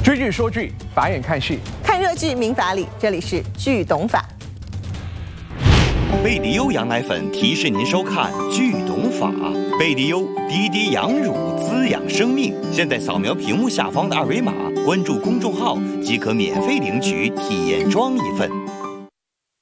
追剧说剧，法眼看戏， 看热剧民法理，这里是剧懂法。 贝迪优羊奶粉提示您收看《剧懂法》。贝迪优滴滴羊乳滋养生命。现在扫描屏幕下方的二维码，关注公众号即可免费领取体验装一份。